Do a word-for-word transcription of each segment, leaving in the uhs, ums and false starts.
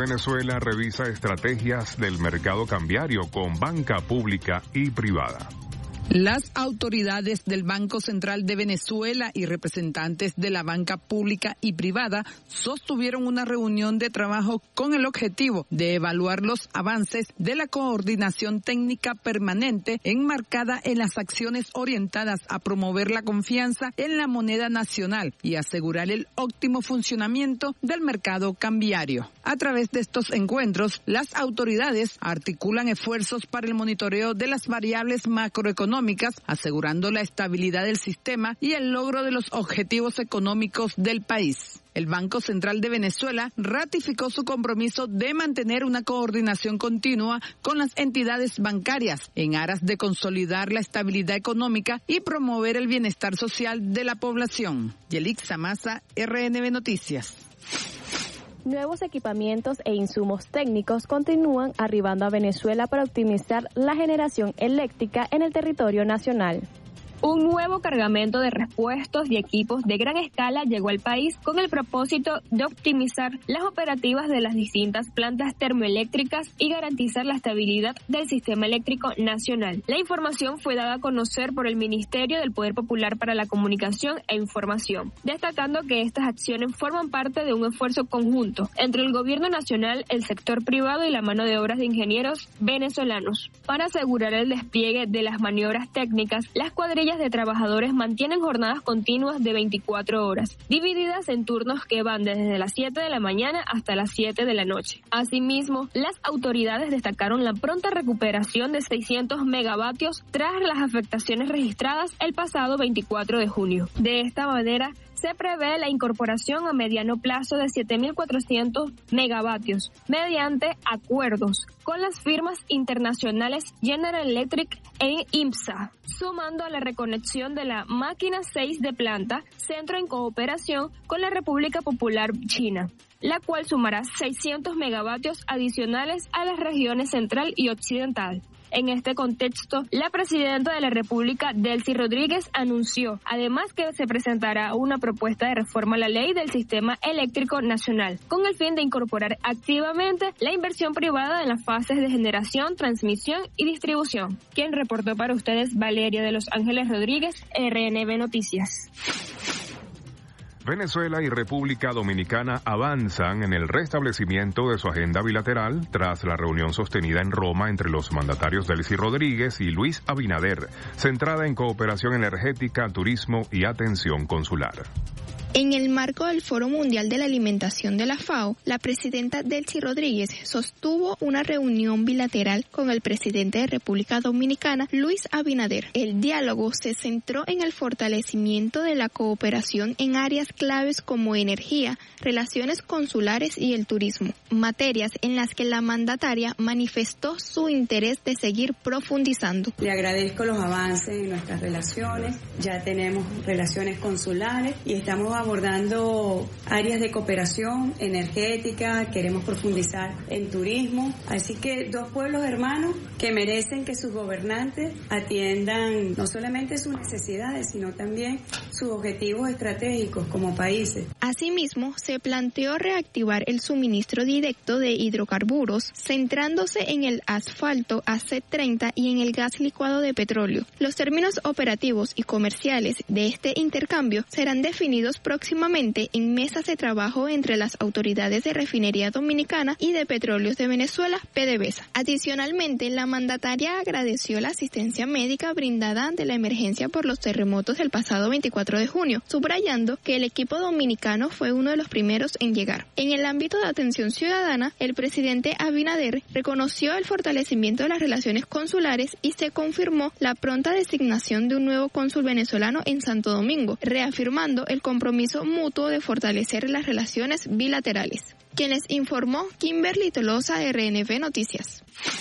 Venezuela revisa estrategias del mercado cambiario con banca pública y privada. Las autoridades del Banco Central de Venezuela y representantes de la banca pública y privada sostuvieron una reunión de trabajo con el objetivo de evaluar los avances de la coordinación técnica permanente enmarcada en las acciones orientadas a promover la confianza en la moneda nacional y asegurar el óptimo funcionamiento del mercado cambiario. A través de estos encuentros, las autoridades articulan esfuerzos para el monitoreo de las variables macroeconómicas, asegurando la estabilidad del sistema y el logro de los objetivos económicos del país. El Banco Central de Venezuela ratificó su compromiso de mantener una coordinación continua con las entidades bancarias en aras de consolidar la estabilidad económica y promover el bienestar social de la población. Yelixa Maza, R N B Noticias. Nuevos equipamientos e insumos técnicos continúan arribando a Venezuela para optimizar la generación eléctrica en el territorio nacional. Un nuevo cargamento de repuestos y equipos de gran escala llegó al país con el propósito de optimizar las operativas de las distintas plantas termoeléctricas y garantizar la estabilidad del sistema eléctrico nacional. La información fue dada a conocer por el Ministerio del Poder Popular para la Comunicación e Información, destacando que estas acciones forman parte de un esfuerzo conjunto entre el gobierno nacional, el sector privado y la mano de obras de ingenieros venezolanos. Para asegurar el despliegue de las maniobras técnicas, las cuadrillas de trabajadores mantienen jornadas continuas de veinticuatro horas, divididas en turnos que van desde las siete de la mañana hasta las siete de la noche. Asimismo, las autoridades destacaron la pronta recuperación de seiscientos megavatios tras las afectaciones registradas el pasado veinticuatro de junio. De esta manera, se prevé la incorporación a mediano plazo de siete mil cuatrocientos megavatios mediante acuerdos con las firmas internacionales General Electric e IMSA, sumando a la reconexión de la máquina seis de planta, centro en cooperación con la República Popular China, la cual sumará seiscientos megavatios adicionales a las regiones central y occidental. En este contexto, la presidenta de la República, Delcy Rodríguez, anunció además que se presentará una propuesta de reforma a la ley del sistema eléctrico nacional, con el fin de incorporar activamente la inversión privada en las fases de generación, transmisión y distribución. Quien reportó para ustedes, Valeria de Los Ángeles Rodríguez, R N B Noticias. Venezuela y República Dominicana avanzan en el restablecimiento de su agenda bilateral tras la reunión sostenida en Roma entre los mandatarios Delcy Rodríguez y Luis Abinader, centrada en cooperación energética, turismo y atención consular. En el marco del Foro Mundial de la Alimentación de la FAO, la presidenta Delcy Rodríguez sostuvo una reunión bilateral con el presidente de República Dominicana, Luis Abinader. El diálogo se centró en el fortalecimiento de la cooperación en áreas claves como energía, relaciones consulares y el turismo, materias en las que la mandataria manifestó su interés de seguir profundizando. Le agradezco los avances en nuestras relaciones, ya tenemos relaciones consulares y estamos abordando áreas de cooperación energética, queremos profundizar en turismo, así que dos pueblos hermanos que merecen que sus gobernantes atiendan no solamente sus necesidades, sino también sus objetivos estratégicos como países. Asimismo, se planteó reactivar el suministro directo de hidrocarburos, centrándose en el asfalto A C treinta y en el gas licuado de petróleo. Los términos operativos y comerciales de este intercambio serán definidos próximamente en mesas de trabajo entre las autoridades de Refinería Dominicana y de Petróleos de Venezuela, PDVSA. Adicionalmente, la mandataria agradeció la asistencia médica brindada ante la emergencia por los terremotos del pasado veinticuatro de junio, subrayando que el equipo dominicano fue uno de los primeros en llegar. En el ámbito de atención ciudadana, el presidente Abinader reconoció el fortalecimiento de las relaciones consulares y se confirmó la pronta designación de un nuevo cónsul venezolano en Santo Domingo, reafirmando el compromiso mutuo de fortalecer las relaciones bilaterales. Quien les informó, Kimberly Tolosa, R N B Noticias.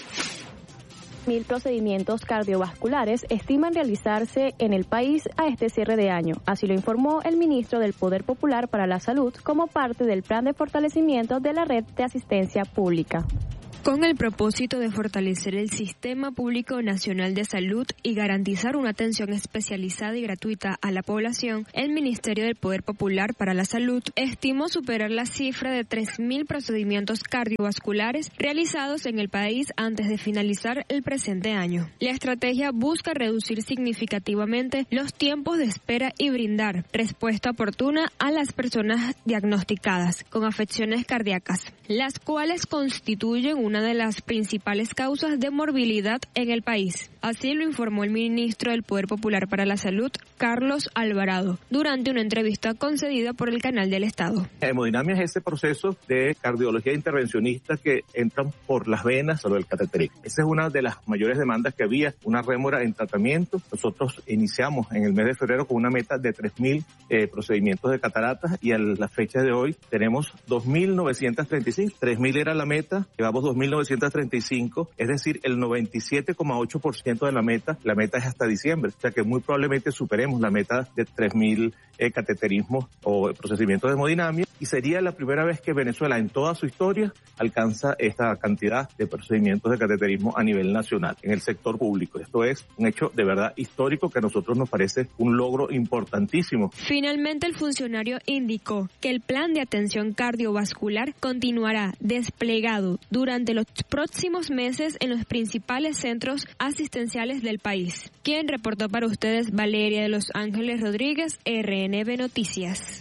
Mil procedimientos cardiovasculares estiman realizarse en el país a este cierre de año. Así lo informó el ministro del Poder Popular para la Salud como parte del plan de fortalecimiento de la red de asistencia pública. Con el propósito de fortalecer el Sistema Público Nacional de Salud y garantizar una atención especializada y gratuita a la población, el Ministerio del Poder Popular para la Salud estimó superar la cifra de tres mil procedimientos cardiovasculares realizados en el país antes de finalizar el presente año. La estrategia busca reducir significativamente los tiempos de espera y brindar respuesta oportuna a las personas diagnosticadas con afecciones cardíacas, las cuales constituyen una de las principales causas de morbilidad en el país. Así lo informó el ministro del Poder Popular para la Salud, Carlos Alvarado, durante una entrevista concedida por el Canal del Estado. Hemodinamia es ese proceso de cardiología intervencionista que entran por las venas sobre el cateterismo. Esa es una de las mayores demandas que había, una rémora en tratamiento. Nosotros iniciamos en el mes de febrero con una meta de tres mil eh, procedimientos de cataratas y a la fecha de hoy tenemos dos mil novecientos treinta y cinco. tres mil era la meta, llevamos dos mil novecientos treinta y cinco, es decir, el noventa y siete coma ocho por ciento de la meta. La meta es hasta diciembre, o sea que muy probablemente superemos la meta de tres mil eh, cateterismos o procedimientos de hemodinamia, y sería la primera vez que Venezuela en toda su historia alcanza esta cantidad de procedimientos de cateterismo a nivel nacional en el sector público. Esto es un hecho de verdad histórico que a nosotros nos parece un logro importantísimo. Finalmente, el funcionario indicó que el plan de atención cardiovascular continuará desplegado durante los próximos meses en los principales centros asistenciales del país. Quien reportó para ustedes, Valeria de los Ángeles Rodríguez, R N B Noticias.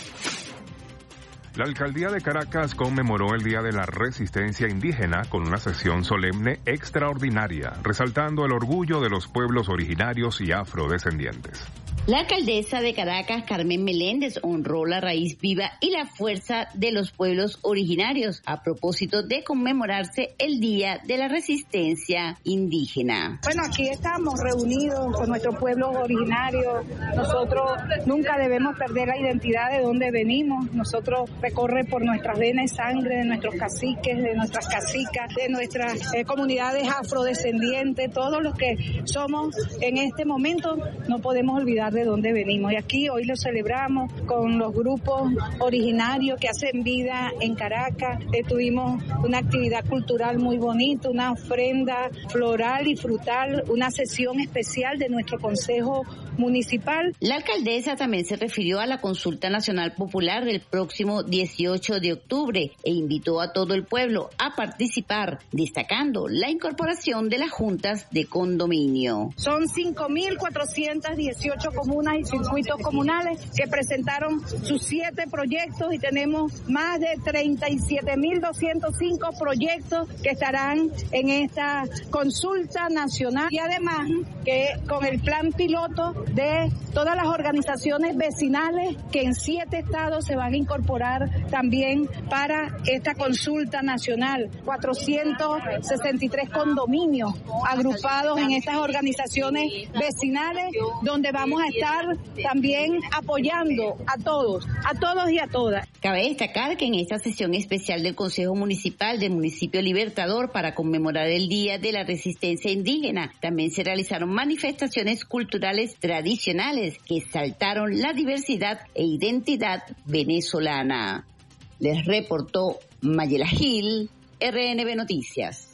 La alcaldía de Caracas conmemoró el Día de la Resistencia Indígena con una sesión solemne extraordinaria, resaltando el orgullo de los pueblos originarios y afrodescendientes. La alcaldesa de Caracas, Carmen Meléndez, honró la raíz viva y la fuerza de los pueblos originarios a propósito de conmemorarse el Día de la Resistencia Indígena. Bueno, aquí estamos reunidos con nuestros pueblos originarios. Nosotros nunca debemos perder la identidad de dónde venimos. Nosotros recorre por nuestras venas y sangre de nuestros caciques, de nuestras cacicas, de nuestras eh, comunidades afrodescendientes, todos los que somos en este momento, no podemos olvidar de dónde venimos. Y aquí hoy lo celebramos con los grupos originarios que hacen vida en Caracas. Eh, tuvimos una actividad cultural muy bonita, una ofrenda floral y frutal, una sesión especial de nuestro Consejo Municipal. La alcaldesa también se refirió a la consulta nacional popular del próximo dieciocho de octubre e invitó a todo el pueblo a participar, destacando la incorporación de las juntas de condominio. Son cinco mil cuatrocientas dieciocho comunas y circuitos comunales que presentaron sus siete proyectos y tenemos más de treinta y siete mil doscientos cinco proyectos que estarán en esta consulta nacional, y además que con el plan piloto de todas las organizaciones vecinales que en siete estados se van a incorporar también para esta consulta nacional. cuatrocientos sesenta y tres condominios agrupados en estas organizaciones vecinales, donde vamos a estar también apoyando a todos, a todos y a todas. Cabe destacar que en esta sesión especial del Consejo Municipal del municipio Libertador para conmemorar el Día de la Resistencia Indígena, también se realizaron manifestaciones culturales tradicionales que exaltaron la diversidad e identidad venezolana. Les reportó Mayela Gil, R N B Noticias.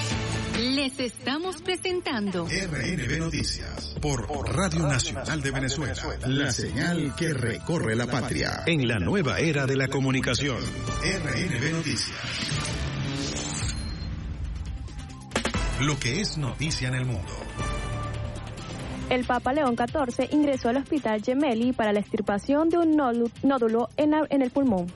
Les estamos presentando R N B Noticias por Radio Nacional de Venezuela, la señal que recorre la patria en la nueva era de la comunicación. R N B Noticias. Lo que es noticia en el mundo. El Papa León catorce ingresó al Hospital Gemelli para la extirpación de un nódulo en, la, en el pulmón.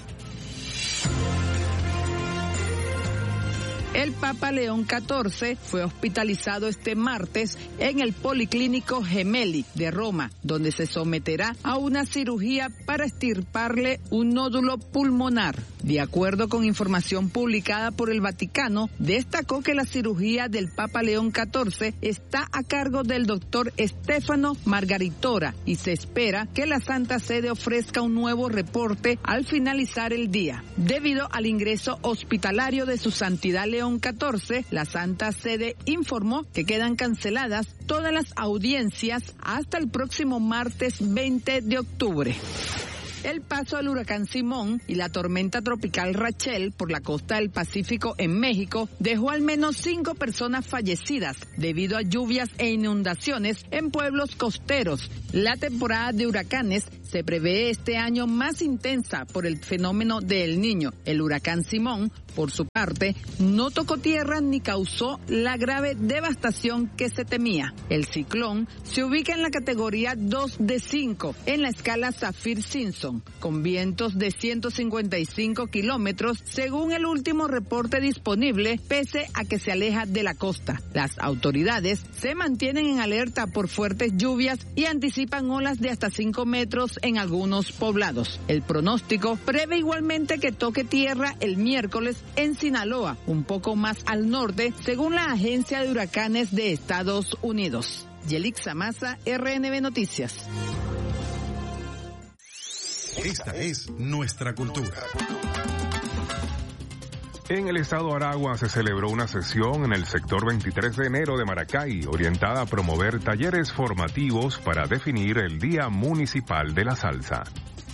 El Papa León catorce fue hospitalizado este martes en el Policlínico Gemelli de Roma, donde se someterá a una cirugía para extirparle un nódulo pulmonar. De acuerdo con información publicada por el Vaticano, destacó que la cirugía del Papa León catorce está a cargo del doctor Stefano Margaritora y se espera que la Santa Sede ofrezca un nuevo reporte al finalizar el día. Debido al ingreso hospitalario de su Santidad León catorce, la Santa Sede informó que quedan canceladas todas las audiencias hasta el próximo martes veinte de octubre. El paso del huracán Simón y la tormenta tropical Rachel por la costa del Pacífico en México dejó al menos cinco personas fallecidas debido a lluvias e inundaciones en pueblos costeros. La temporada de huracanes se prevé este año más intensa por el fenómeno de El Niño. El huracán Simón, por su parte, no tocó tierra ni causó la grave devastación que se temía. El ciclón se ubica en la categoría dos de cinco en la escala Saffir-Simpson, con vientos de ciento cincuenta y cinco kilómetros según el último reporte disponible, pese a que se aleja de la costa. Las autoridades se mantienen en alerta por fuertes lluvias y anticipan olas de hasta cinco metros en algunos poblados. El pronóstico prevé igualmente que toque tierra el miércoles en Sinaloa, un poco más al norte, según la Agencia de Huracanes de Estados Unidos. Yelixa Maza, R N B Noticias. Esta es nuestra cultura. En el estado Aragua se celebró una sesión en el sector veintitrés de enero de Maracay, orientada a promover talleres formativos para definir el Día Municipal de la Salsa.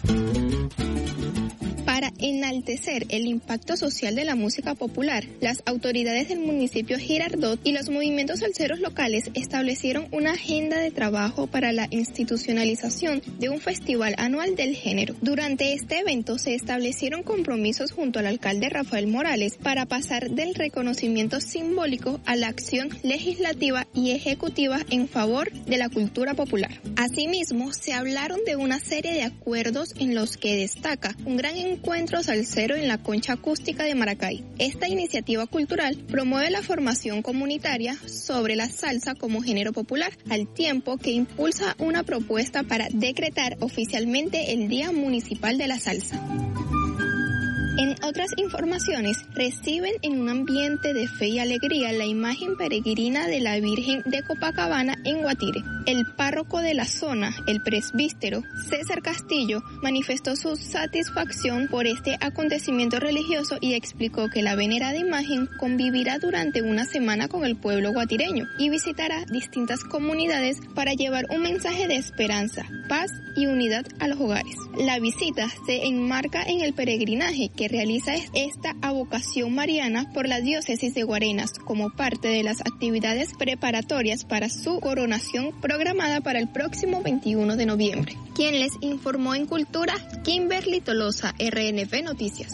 Para enaltecer el impacto social de la música popular, las autoridades del municipio Girardot y los movimientos salseros locales establecieron una agenda de trabajo para la institucionalización de un festival anual del género. Durante este evento se establecieron compromisos junto al alcalde Rafael Morales para pasar del reconocimiento simbólico a la acción legislativa y ejecutiva en favor de la cultura popular. Asimismo, se hablaron de una serie de acuerdos en los que destaca un gran encuentro Encuentro Salsero en la Concha Acústica de Maracay. Esta iniciativa cultural promueve la formación comunitaria sobre la salsa como género popular, al tiempo que impulsa una propuesta para decretar oficialmente el Día Municipal de la Salsa. En otras informaciones, reciben en un ambiente de fe y alegría la imagen peregrina de la Virgen de Copacabana en Guatire. El párroco de la zona, el presbítero César Castillo, manifestó su satisfacción por este acontecimiento religioso y explicó que la venerada imagen convivirá durante una semana con el pueblo guatireño y visitará distintas comunidades para llevar un mensaje de esperanza, paz y unidad a los hogares. La visita se enmarca en el peregrinaje que realiza esta avocación mariana por la diócesis de Guarenas como parte de las actividades preparatorias para su coronación programada para el próximo veintiuno de noviembre. Quien les informó en Cultura, Kimberly Tolosa, R N B Noticias.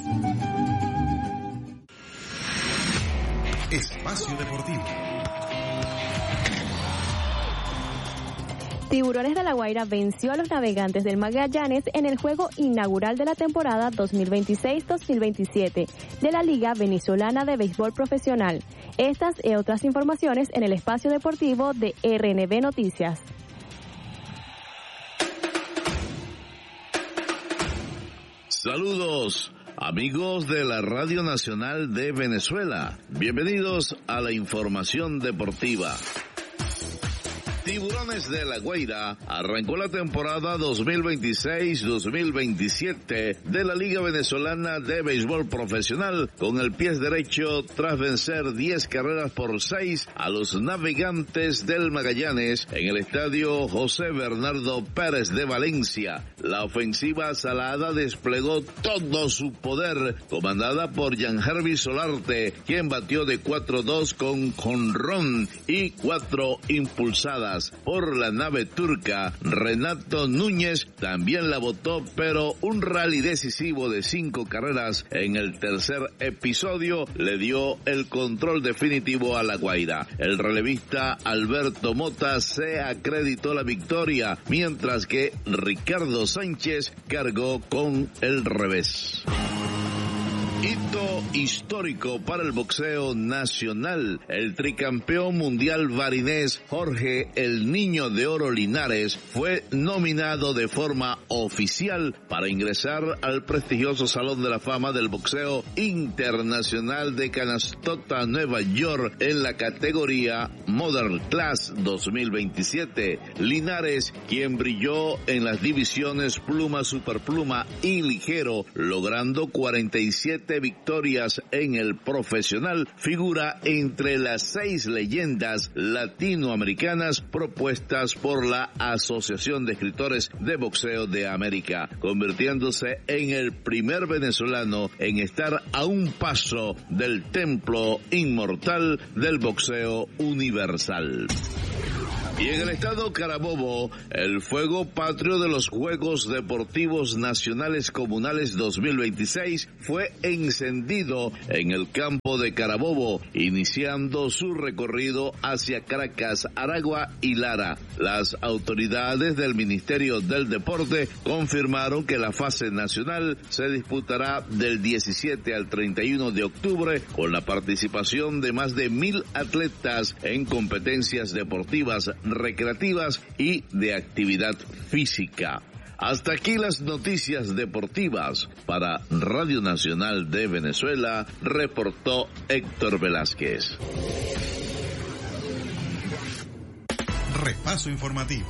Espacio Deportivo. Tiburones de La Guaira venció a los Navegantes del Magallanes en el juego inaugural de la temporada dos mil veintiséis dos mil veintisiete de la Liga Venezolana de Béisbol Profesional. Estas y otras informaciones en el espacio deportivo de R N B Noticias. Saludos, amigos de la Radio Nacional de Venezuela. Bienvenidos a la información deportiva. Tiburones de La Guaira arrancó la temporada dos mil veintiséis dos mil veintisiete de la Liga Venezolana de Béisbol Profesional con el pie derecho tras vencer diez carreras por seis a los Navegantes del Magallanes en el estadio José Bernardo Pérez de Valencia. La ofensiva salada desplegó todo su poder, comandada por Jean-Herby Solarte, quien batió de cuatro dos con jonrón y cuatro impulsadas. Por la nave turca, Renato Núñez también la botó, pero un rally decisivo de cinco carreras en el tercer episodio le dio el control definitivo a La Guaira. El relevista Alberto Mota se acreditó la victoria, mientras que Ricardo Sánchez cargó con el revés. Hito histórico para el boxeo nacional. El tricampeón mundial barinés Jorge El Niño de Oro Linares fue nominado de forma oficial para ingresar al prestigioso Salón de la Fama del Boxeo Internacional de Canastota, Nueva York, en la categoría Modern Class dos mil veintisiete. Linares, quien brilló en las divisiones pluma, superpluma y ligero, logrando cuarenta y siete siete victorias en el profesional, figura entre las seis leyendas latinoamericanas propuestas por la Asociación de Escritores de Boxeo de América, convirtiéndose en el primer venezolano en estar a un paso del templo inmortal del boxeo universal. Y en el estado Carabobo, el fuego patrio de los Juegos Deportivos Nacionales Comunales dos mil veintiséis fue encendido en el campo de Carabobo, iniciando su recorrido hacia Caracas, Aragua y Lara. Las autoridades del Ministerio del Deporte confirmaron que la fase nacional se disputará del diecisiete al treinta y uno de octubre con la participación de más de mil atletas en competencias deportivas, recreativas y de actividad física. Hasta aquí las noticias deportivas. Para Radio Nacional de Venezuela, reportó Héctor Velázquez. Repaso informativo.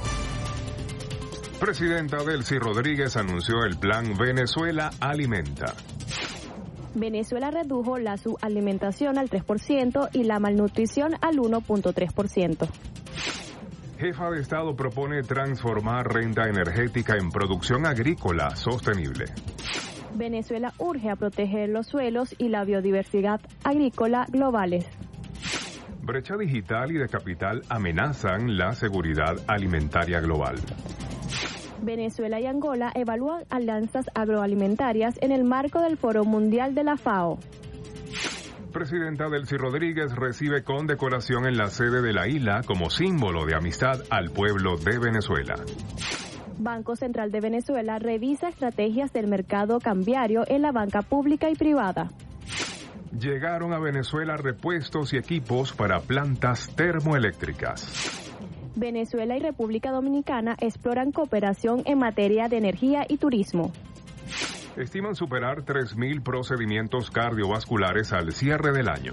Presidenta Delcy Rodríguez anunció el plan Venezuela Alimenta. Venezuela redujo la subalimentación al tres por ciento y la malnutrición al uno punto tres por ciento. Jefa de Estado propone transformar renta energética en producción agrícola sostenible. Venezuela urge a proteger los suelos y la biodiversidad agrícola globales. Brecha digital y de capital amenazan la seguridad alimentaria global. Venezuela y Angola evalúan alianzas agroalimentarias en el marco del Foro Mundial de la FAO. Presidenta Delcy Rodríguez recibe condecoración en la sede de la isla como símbolo de amistad al pueblo de Venezuela. Banco Central de Venezuela revisa estrategias del mercado cambiario en la banca pública y privada. Llegaron a Venezuela repuestos y equipos para plantas termoeléctricas. Venezuela y República Dominicana exploran cooperación en materia de energía y turismo. Estiman superar tres mil procedimientos cardiovasculares al cierre del año.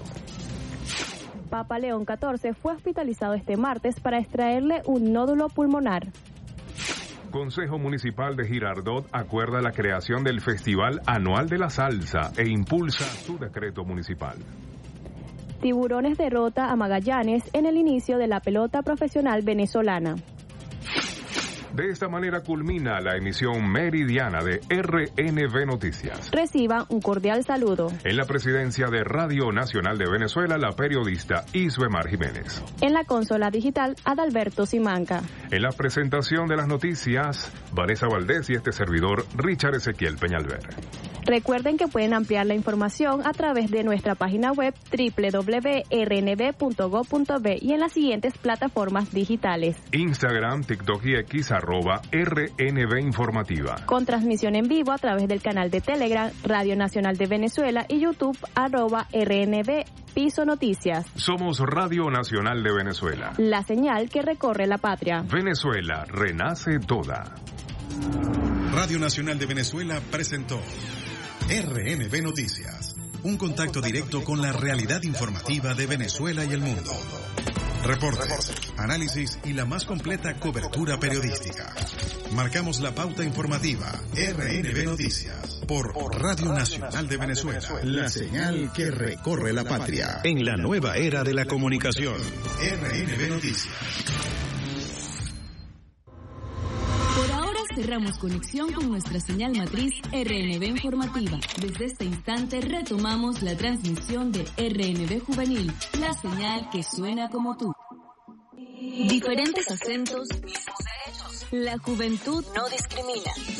Papa León catorce fue hospitalizado este martes para extraerle un nódulo pulmonar. Consejo Municipal de Girardot acuerda la creación del Festival Anual de la Salsa e impulsa su decreto municipal. Tiburones derrota a Magallanes en el inicio de la pelota profesional venezolana. De esta manera culmina la emisión meridiana de R N V Noticias. Reciban un cordial saludo. En la presidencia de Radio Nacional de Venezuela, la periodista Isbemar Jiménez. En la consola digital, Adalberto Simanca. En la presentación de las noticias, Vanessa Valdés y este servidor, Richard Ezequiel Peñalver. Recuerden que pueden ampliar la información a través de nuestra página web doble u doble u doble u punto r n v punto gob punto b y en las siguientes plataformas digitales: Instagram, TikTok y X, arroba R N V Informativa. Con transmisión en vivo a través del canal de Telegram, Radio Nacional de Venezuela y YouTube, arroba R N V Piso Noticias. Somos Radio Nacional de Venezuela. La señal que recorre la patria. Venezuela renace toda. Radio Nacional de Venezuela presentó R N V Noticias, un contacto directo con la realidad informativa de Venezuela y el mundo. Reportes, análisis y la más completa cobertura periodística. Marcamos la pauta informativa. R N V Noticias por Radio Nacional de Venezuela. La señal que recorre la patria en la nueva era de la comunicación. R N V Noticias. Cerramos conexión con nuestra señal matriz R N V Informativa. Desde este instante retomamos la transmisión de R N V Juvenil, la señal que suena como tú. Diferentes acentos, mismos derechos. La juventud no discrimina.